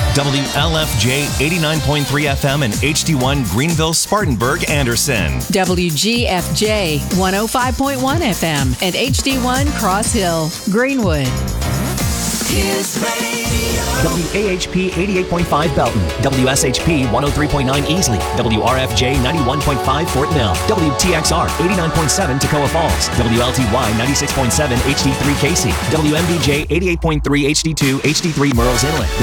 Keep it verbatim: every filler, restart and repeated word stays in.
W L F J eighty-nine point three F M and H D one Greenville, Spartanburg, Anderson. W G F J one oh five point one F M and H D one Cross Hill, Greenwood. His radio. W A H P eighty-eight point five Belton, W S H P one oh three point nine Easley, W R F J ninety-one point five Fort Mill, W T X R eighty-nine point seven Toccoa Falls, W L T Y ninety-six point seven H D three Casey, W M B J eighty-eight point three H D two H D three Murrells Inlet.